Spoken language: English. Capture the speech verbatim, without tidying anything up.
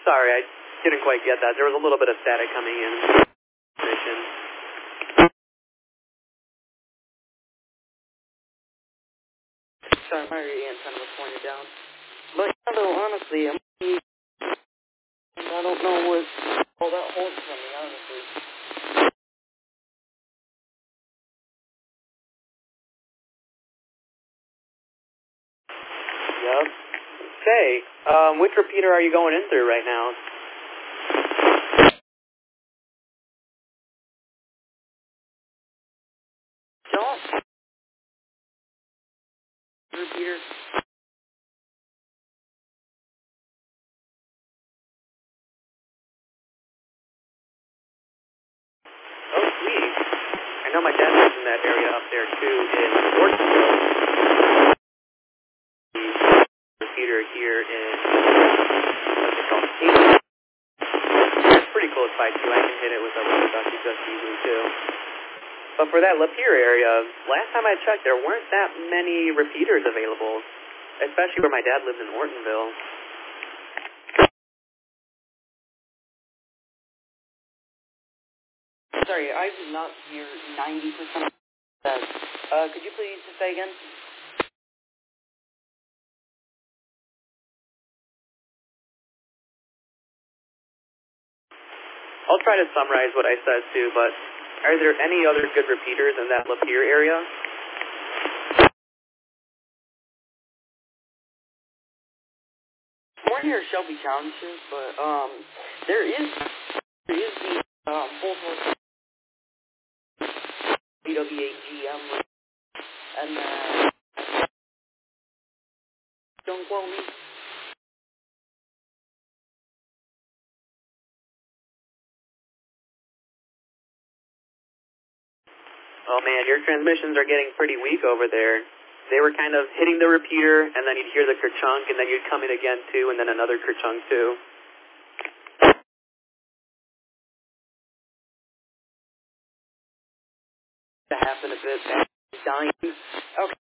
Sorry, I didn't quite get that. There was a little bit of static coming in. Sorry, my antenna was pointed down. But, you know, honestly, I'm, I don't know what all that holds for me, honestly. Yep. Say, um, which repeater are you going in through right now? Don't. Repeater. Oh, sweet. I know my dad lives in that area up there, too, in Ortonville. The repeater here in, what's it called? It's pretty close by, too. I can hit it with a walkie-talkie just easily, too. But for that Lapeer area, last time I checked, there weren't that many repeaters available, especially where my dad lives in Ortonville. Sorry, I did not hear ninety percent of that. Uh, could you please say again? I'll try to summarize what I said, too, but are there any other good repeaters in that Lapeer area? More near Shelby Township, but, um, there is, there is the, um, full B W A G M, and, uh, don't quote me. Oh, man, your transmissions are getting pretty weak over there. They were kind of hitting the repeater, and then you'd hear the kerchunk, and then you'd come in again, too, and then another kerchunk, too. To happen a bit, dying. Okay.